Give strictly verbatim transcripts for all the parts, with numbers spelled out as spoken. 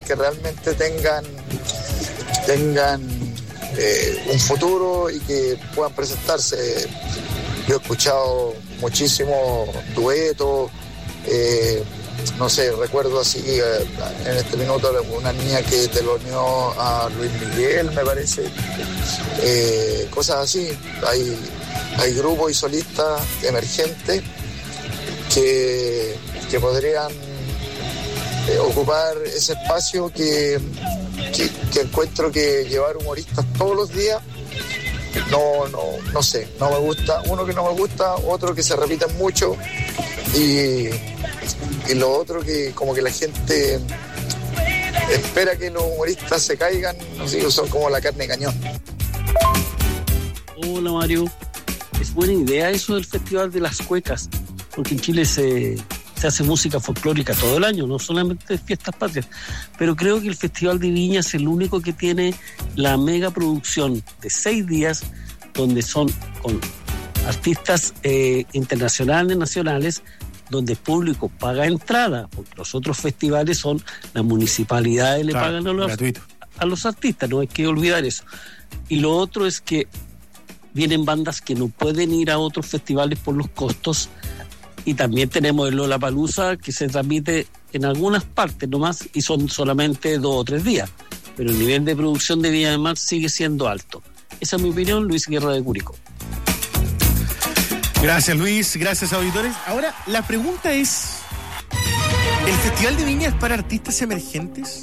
que realmente tengan, tengan eh, un futuro y que puedan presentarse. Yo he escuchado muchísimos duetos, eh, no sé, recuerdo así eh, en este minuto una niña que teloneó a Luis Miguel, me parece, eh, cosas así. Hay, hay grupos y solistas emergentes que, que podrían eh, ocupar ese espacio que, que, que encuentro que llevar humoristas todos los días, no, no, no sé, no me gusta. Uno que no me gusta, otro que se repiten mucho y, y lo otro que como que la gente espera que los humoristas se caigan, no sé, son como la carne de cañón. Hola Mario, es buena idea eso del Festival de las Cuecas, porque en Chile se, se hace música folclórica todo el año, no solamente fiestas patrias, pero creo que el Festival de Viña es el único que tiene la mega producción de seis días, donde son con artistas eh, internacionales, nacionales, donde el público paga entrada, porque los otros festivales son las municipalidades le claro, pagan a los, a los artistas, no hay que olvidar eso. Y lo otro es que vienen bandas que no pueden ir a otros festivales por los costos, y también tenemos el Lollapalooza que se transmite en algunas partes nomás y son solamente dos o tres días, pero el nivel de producción de Viña del Mar sigue siendo alto. Esa es mi opinión, Luis Guerra de Curicó. Gracias Luis, gracias auditores. Ahora la pregunta es, ¿el Festival de Viña es para artistas emergentes?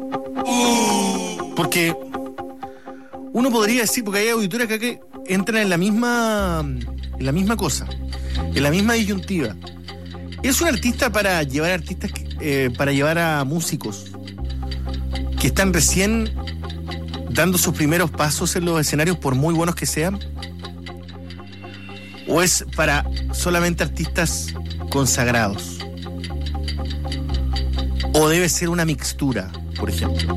Porque uno podría decir, porque hay auditores acá que entran en la misma en la misma cosa, en la misma disyuntiva. ¿Es un artista para llevar artistas eh, para llevar a músicos que están recién dando sus primeros pasos en los escenarios, por muy buenos que sean? ¿O es para solamente artistas consagrados? ¿O debe ser una mixtura, por ejemplo?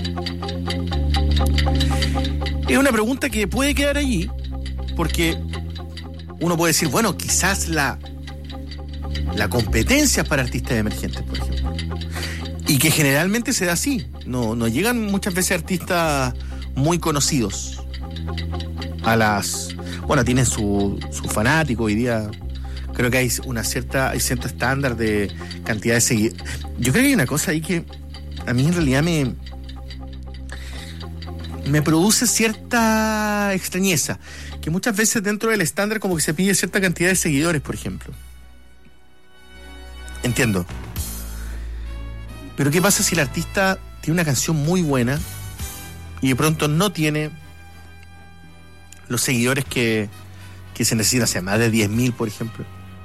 Es una pregunta que puede quedar allí, porque uno puede decir, bueno, quizás la, la competencia es para artistas emergentes, por ejemplo. Y que generalmente se da así. No, no llegan muchas veces artistas muy conocidos a las... Bueno, tienen su, su fanático hoy día. Creo que hay una cierta, hay cierto estándar de cantidad de seguidores. Yo creo que hay una cosa ahí que a mí en realidad me... me produce cierta extrañeza, que muchas veces dentro del estándar como que se pide cierta cantidad de seguidores, por ejemplo. Entiendo. Pero ¿qué pasa si el artista tiene una canción muy buena y de pronto no tiene los seguidores que, que se necesitan, o sea, más de diez mil, por ejemplo?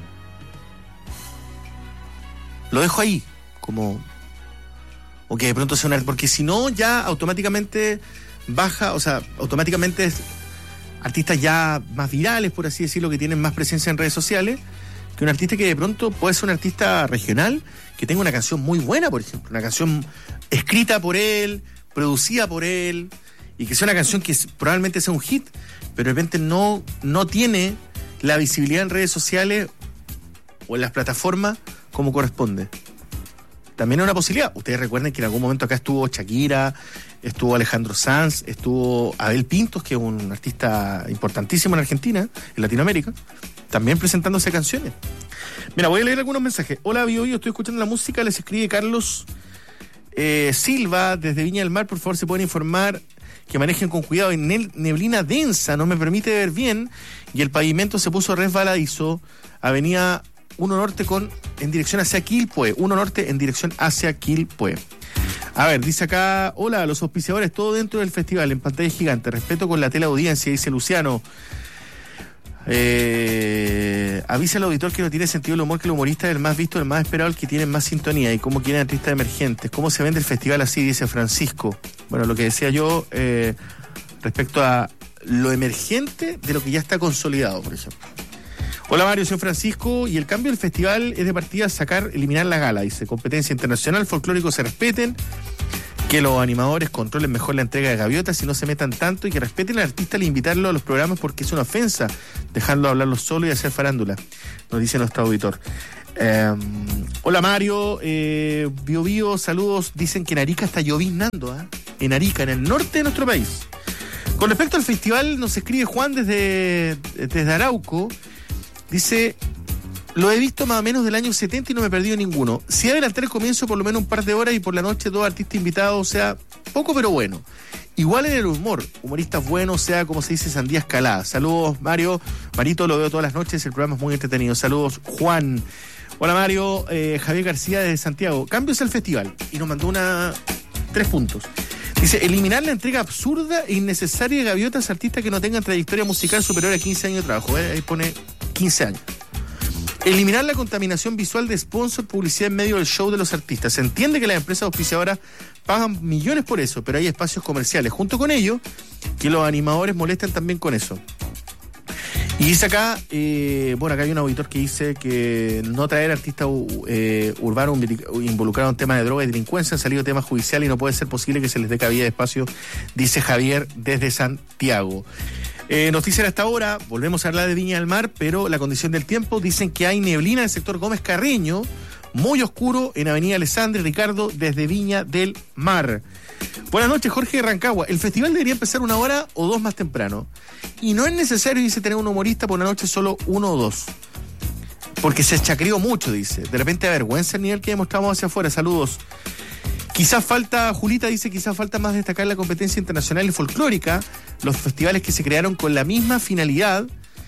Lo dejo ahí, como... O que de pronto sea una... Porque si no, ya automáticamente... baja, o sea, automáticamente es artistas ya más virales, por así decirlo, que tienen más presencia en redes sociales, que un artista que de pronto puede ser un artista regional, que tenga una canción muy buena, por ejemplo, una canción escrita por él, producida por él, y que sea una canción que probablemente sea un hit, pero de repente no, no tiene la visibilidad en redes sociales o en las plataformas como corresponde. También es una posibilidad. Ustedes recuerden que en algún momento acá estuvo Shakira, estuvo Alejandro Sanz, estuvo Abel Pintos, que es un artista importantísimo en Argentina, en Latinoamérica, también presentándose canciones. Mira, voy a leer algunos mensajes. Hola, Bio, yo estoy escuchando la música, les escribe Carlos eh, Silva desde Viña del Mar. Por favor, se pueden informar que manejen con cuidado. En neblina densa no me permite ver bien y el pavimento se puso resbaladizo. Avenida uno Norte con en dirección hacia Quilpué. uno Norte en dirección hacia Quilpué. A ver, dice acá, hola, los auspiciadores, todo dentro del festival, en pantalla gigante, respeto con la teleaudiencia, dice Luciano. Eh, avisa al auditor que no tiene sentido el humor, que el humorista es el más visto, el más esperado, el que tiene más sintonía, y cómo quieren artistas emergentes. ¿Cómo se vende el festival así? Dice Francisco. Bueno, lo que decía yo eh, respecto a lo emergente de lo que ya está consolidado, por ejemplo. Hola Mario, soy Francisco, y el cambio del festival es de partida sacar, eliminar la gala, dice, competencia internacional, folclórico se respeten, que los animadores controlen mejor la entrega de gaviotas y no se metan tanto, y que respeten al artista al invitarlo a los programas, porque es una ofensa dejarlo hablarlo solo y hacer farándula, nos dice nuestro auditor. Eh, hola Mario, eh, Bio Bio, saludos. Dicen que en Arica está lloviznando, ¿eh? En Arica, en el norte de nuestro país. Con respecto al festival, nos escribe Juan desde, desde Arauco. Dice: lo he visto más o menos del año setenta y no me he perdido ninguno. Si adelantar el comienzo por lo menos un par de horas y por la noche dos artistas invitados, o sea, poco pero bueno. Igual en el humor, humoristas buenos, o sea, como se dice, sandía escalada. Saludos Mario, Marito, lo veo todas las noches, el programa es muy entretenido. Saludos Juan. Hola Mario, eh, Javier García desde Santiago. Cambios al festival. Y nos mandó una tres puntos. Dice: eliminar la entrega absurda e innecesaria de gaviotas a artistas que no tengan trayectoria musical superior a quince años de trabajo. ¿eh? Ahí pone quince años. Eliminar la contaminación visual de sponsor, publicidad en medio del show de los artistas. Se entiende que las empresas auspiciadoras pagan millones por eso, pero hay espacios comerciales. Junto con ello, que los animadores molestan también con eso. Y dice acá, eh, bueno, acá hay un auditor que dice que no traer artistas eh, urbanos involucrados en temas de droga y delincuencia, han salido temas judiciales y no puede ser posible que se les dé cabida de espacio, dice Javier desde Santiago. Eh, nos dicen hasta ahora, volvemos a hablar de Viña del Mar, pero la condición del tiempo, dicen que hay neblina en el sector Gómez Carreño, muy oscuro en Avenida Alessandra y Ricardo desde Viña del Mar. Buenas noches, Jorge de Rancagua. El festival debería empezar una hora o dos más temprano. Y no es necesario, dice, tener un humorista por una noche, solo uno o dos. Porque se chacrió mucho, dice. De repente avergüenza el nivel que demostramos hacia afuera. Saludos. Quizás falta, Julita dice, quizás falta más destacar la competencia internacional y folclórica, los festivales que se crearon con la misma finalidad,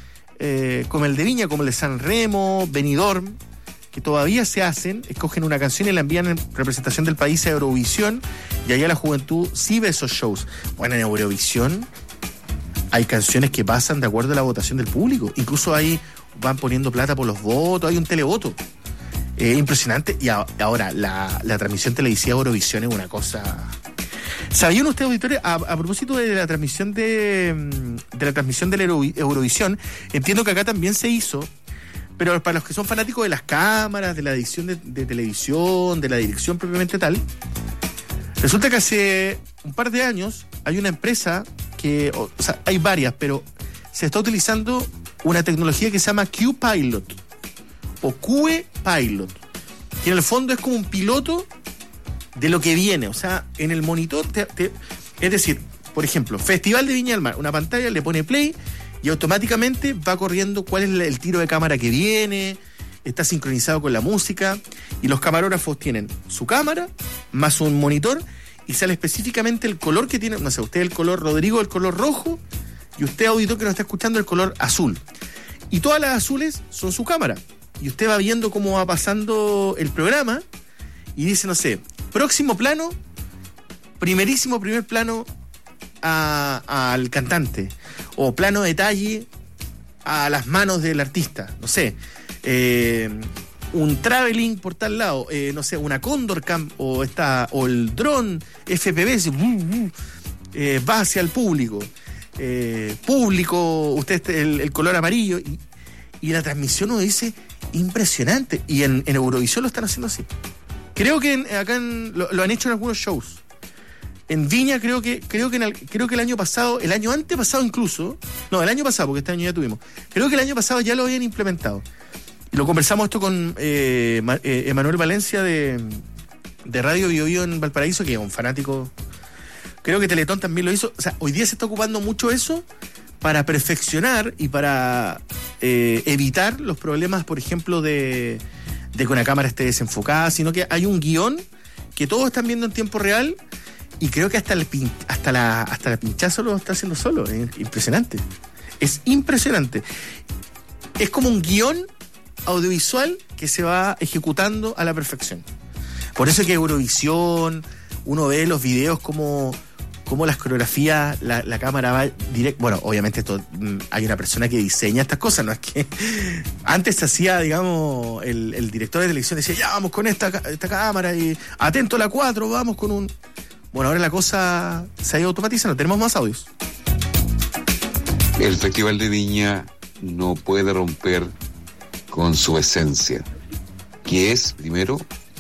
eh, como el de Viña, como el de San Remo, Benidorm, que todavía se hacen, escogen una canción y la envían en representación del país a Eurovisión, y allá la juventud sí ve esos shows. Bueno, en Eurovisión hay canciones que pasan de acuerdo a la votación del público, incluso ahí van poniendo plata por los votos, hay un televoto. Eh, impresionante. Y a, ahora, la, la transmisión televisiva de Eurovisión es una cosa... ¿Sabían ustedes, auditores, a, a propósito de la transmisión de, de la transmisión de la Euro, Eurovisión, entiendo que acá también se hizo, pero para los que son fanáticos de las cámaras, de la edición de, de televisión, de la dirección propiamente tal, resulta que hace un par de años hay una empresa que, o, o sea, hay varias, pero se está utilizando una tecnología que se llama Q-Pilot o Q E Pilot, que en el fondo es como un piloto de lo que viene, o sea, en el monitor, te, te, es decir, por ejemplo, Festival de Viña del Mar, una pantalla, le pone play y automáticamente va corriendo cuál es el tiro de cámara que viene, está sincronizado con la música, y los camarógrafos tienen su cámara más un monitor y sale específicamente el color que tiene, no sé, usted el color Rodrigo, el color rojo, y usted, auditor que nos está escuchando, el color azul. Y todas las azules son su cámara. Y usted va viendo cómo va pasando el programa y dice, no sé, próximo plano, primerísimo primer plano a, a, al cantante, o plano detalle a las manos del artista, no sé, eh, un traveling por tal lado, eh, no sé, una Condor Cam o, esta, o el dron F P V, eh, va hacia el público, eh, público, usted el, el color amarillo, y, y la transmisión uno dice... impresionante, y en, en Eurovisión lo están haciendo así. Creo que en, acá en, lo, lo han hecho en algunos shows. En Viña creo que creo que en el, creo que el año pasado, el año antepasado incluso, no, el año pasado, porque este año ya tuvimos. Creo que el año pasado ya lo habían implementado. Y lo conversamos esto con eh, eh, Emanuel Valencia de, de Radio Bio Bio en Valparaíso, que es un fanático. Creo que Teletón también lo hizo. O sea, hoy día se está ocupando mucho eso para perfeccionar y para eh, evitar los problemas, por ejemplo, de, de que una cámara esté desenfocada, sino que hay un guión que todos están viendo en tiempo real, y creo que hasta el pin, hasta la hasta el pinchazo lo está haciendo solo. Es impresionante. Es impresionante. Es como un guión audiovisual que se va ejecutando a la perfección. Por eso es que Eurovisión, uno ve los videos como... cómo las coreografías, la, la cámara va directo. Bueno, obviamente esto, hay una persona que diseña estas cosas, no es que antes se hacía, digamos, el, el director de televisión decía, ya vamos con esta, esta cámara y atento a la cuatro, vamos con un... Bueno, ahora la cosa se ha ido automatizando, tenemos más audios. El Festival de Viña no puede romper con su esencia, que es, primero,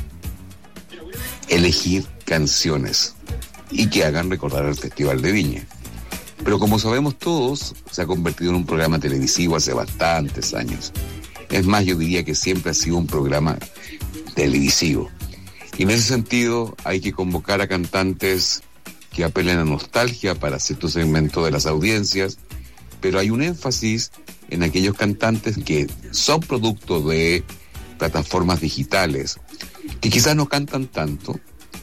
elegir canciones y que hagan recordar al Festival de Viña. Pero como sabemos todos, se ha convertido en un programa televisivo hace bastantes años. Es más, yo diría que siempre ha sido un programa televisivo. Y en ese sentido hay que convocar a cantantes que apelen a nostalgia para cierto segmento de las audiencias, pero hay un énfasis en aquellos cantantes que son producto de plataformas digitales, que quizás no cantan tanto,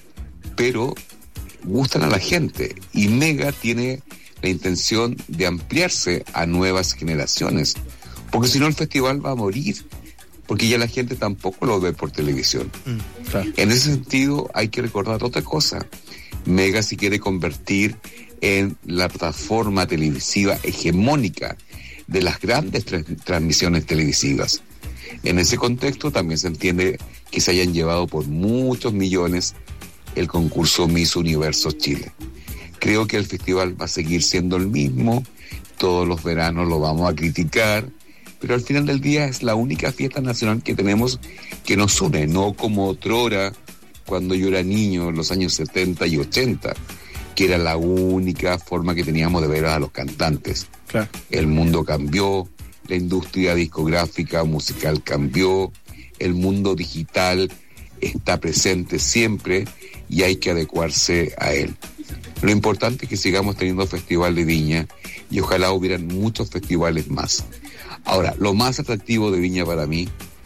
pero gustan a la gente. Y Mega tiene la intención de ampliarse a nuevas generaciones, porque si no el festival va a morir, porque ya la gente tampoco lo ve por televisión. Mm, claro. En ese sentido hay que recordar otra cosa. Mega se quiere convertir en la plataforma televisiva hegemónica de las grandes tra- transmisiones televisivas. En ese contexto también se entiende que se hayan llevado por muchos millones el concurso Miss Universo Chile. Creo que el festival va a seguir siendo el mismo, todos los veranos lo vamos a criticar, pero al final del día es la única fiesta nacional que tenemos que nos une, no como otrora cuando yo era niño en los años setenta y ochenta, que era la única forma que teníamos de ver a los cantantes. Claro. El mundo cambió, la industria discográfica musical cambió, el mundo digital está presente siempre y hay que adecuarse a él. Lo importante es que sigamos teniendo Festival de Viña y ojalá hubieran muchos festivales más. Ahora, lo más atractivo de Viña para mí,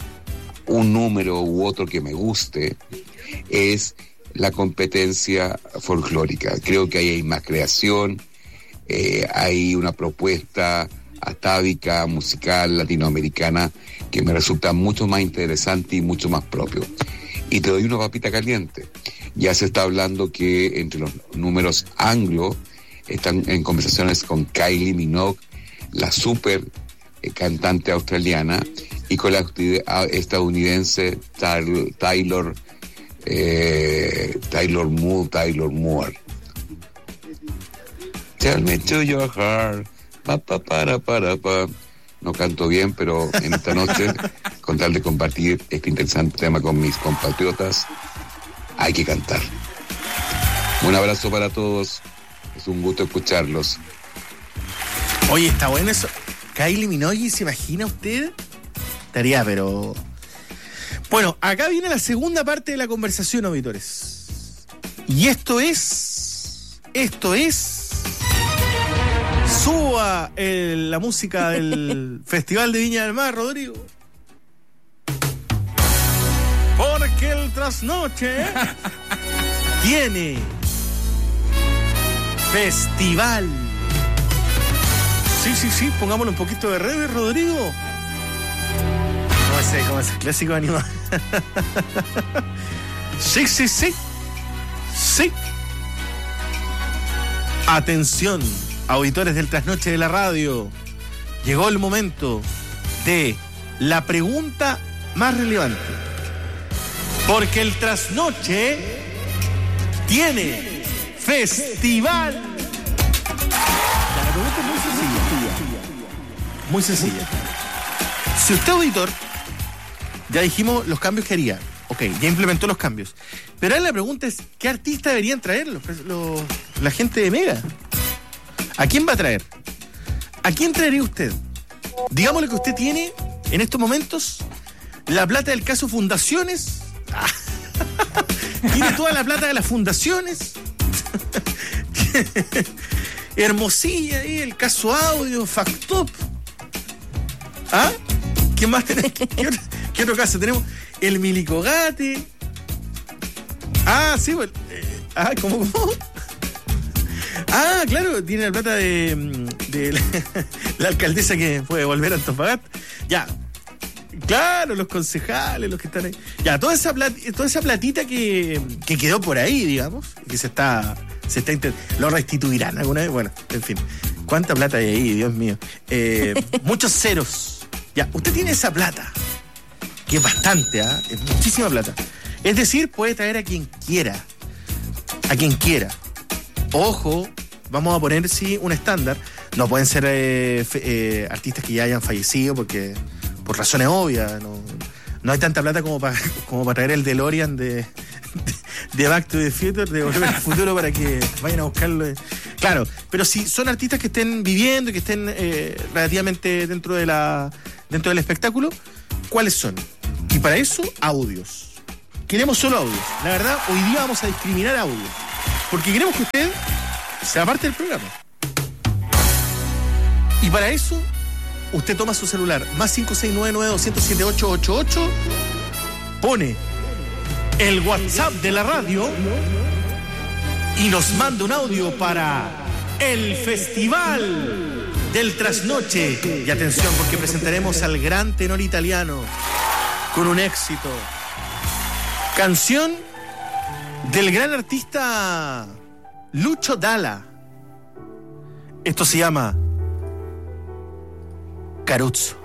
un número u otro que me guste, es la competencia folclórica. Creo que ahí hay más creación, eh, hay una propuesta atávica, musical, latinoamericana, que me resulta mucho más interesante y mucho más propio. Y te doy una papita caliente. Ya se está hablando que entre los números anglo están en conversaciones con Kylie Minogue, la super eh, cantante australiana, y con la estadounidense Tyler, Tyler, eh, Tyler Moore, Tyler Moore. Tell me to your heart, pa pa para para pa. No canto bien, pero en esta noche, con tal de compartir este interesante tema con mis compatriotas, hay que cantar. Un abrazo para todos. Es un gusto escucharlos. Oye, está bueno eso. Kylie Minogue, ¿se imagina usted? Estaría, pero... Bueno, acá viene la segunda parte de la conversación, auditores. Y esto es... Esto es... Suba el, la música del Festival de Viña del Mar, Rodrigo. Porque el trasnoche tiene festival. Sí, sí, sí, pongámosle un poquito de rever, Rodrigo. ¿Cómo es ese, cómo es ese clásico animado? Sí, sí, sí. Sí. Atención, auditores del trasnoche de la radio. Llegó el momento de la pregunta más relevante. Porque el trasnoche tiene festival. La pregunta es muy sencilla. Muy sencilla. Si usted, auditor, ya dijimos los cambios que haría. Ok, ya implementó los cambios. Pero ahora la pregunta es, ¿qué artista deberían traer los, los, la gente de Mega? ¿A quién va a traer? ¿A quién traería usted? Digámosle que usted tiene, en estos momentos, la plata del caso Fundaciones. Tiene toda la plata de las fundaciones. Hermosilla ahí, el caso Audio, Factop. ¿Ah? ¿Qué más tenemos? ¿Qué otro, qué otro caso? Tenemos el Milicogate. Ah, sí, bueno. Eh, ah, ¿cómo, cómo? Ah, claro, tiene la plata de, de la, la alcaldesa que puede volver a Antofagasta. Ya. Claro, los concejales, los que están ahí. Ya, toda esa plata, toda esa platita que, que quedó por ahí, digamos, que se está, se está intent- lo restituirán alguna vez. Bueno, en fin. ¿Cuánta plata hay ahí, Dios mío? Eh, muchos ceros. Ya, usted tiene esa plata, que es bastante, ¿ah? ¿eh? Es muchísima plata. Es decir, puede traer a quien quiera. A quien quiera. Ojo, vamos a poner, sí, un estándar. No pueden ser eh, fe, eh, artistas que ya hayan fallecido porque... por razones obvias, no, no hay tanta plata como para como para traer el DeLorean de, de, de Back to the Future, de Volver al Futuro, para que vayan a buscarlo. Claro, pero si son artistas que estén viviendo y que estén eh, relativamente dentro de la dentro del espectáculo, cuáles son. Y para eso, audios. Queremos solo audios. La verdad, hoy día vamos a discriminar audios. Porque queremos que usted sea parte del programa. Y para eso, usted toma su celular, más cinco seis nueve nueve dos cero siete ocho ocho ocho, pone el WhatsApp de la radio y nos manda un audio para el Festival del Trasnoche. Y atención, porque presentaremos al gran tenor italiano con un éxito. Canción del gran artista Lucio Dalla. Esto se llama Caruzzo.